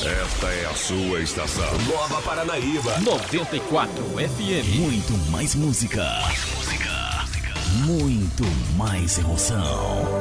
Esta é a sua estação. Nova Paranaíba 94 FM. Muito mais música. Muito mais emoção.